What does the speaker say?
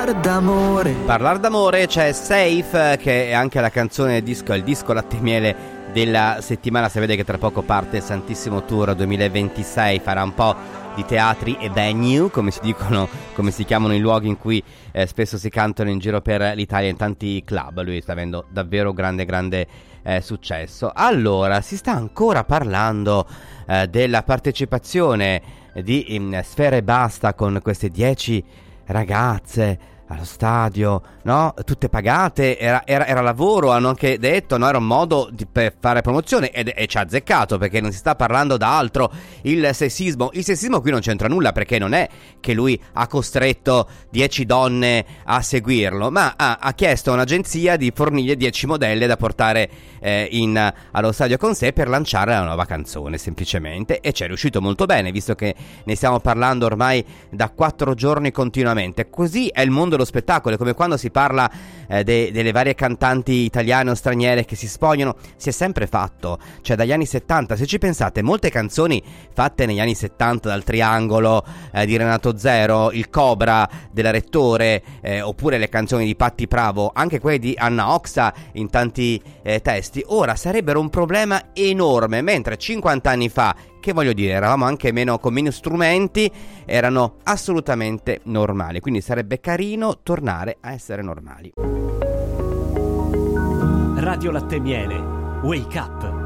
Parlar d'amore, c'è Safe, che è anche la canzone del disco, il disco latte e miele della settimana. Si vede che tra poco parte il Santissimo Tour 2026, farà un po' di teatri e venue, come si dicono, come si chiamano i luoghi in cui spesso si cantano in giro per l'Italia, in tanti club. Lui sta avendo davvero grande successo. Allora, si sta ancora parlando della partecipazione di Sfera Ebbasta con queste 10 ragazze allo stadio, no? Tutte pagate, era lavoro, hanno anche detto, no? Era un modo per fare promozione e ci ha azzeccato, perché non si sta parlando d'altro. Il sessismo qui non c'entra nulla, perché non è che lui ha costretto 10 donne a seguirlo, ma ha chiesto a un'agenzia di fornire 10 modelle da portare allo stadio con sé per lanciare la nuova canzone, semplicemente, e ci è riuscito molto bene, visto che ne stiamo parlando ormai da 4 giorni continuamente. Così è il mondo dello spettacolo, è come quando si parla delle varie cantanti italiane o straniere che si spogliano. Si è sempre fatto, cioè dagli anni 70, se ci pensate, molte canzoni fatte negli anni 70 dal Triangolo di Renato Zero, il Cobra della Rettore, oppure le canzoni di Patti Bravo, anche quelle di Anna Oxa in tanti testi, ora sarebbero un problema enorme, mentre 50 anni fa, che voglio dire, eravamo anche con meno strumenti, erano assolutamente normali, quindi sarebbe carino tornare a essere normali. Radio Latte e Miele, Wake Up.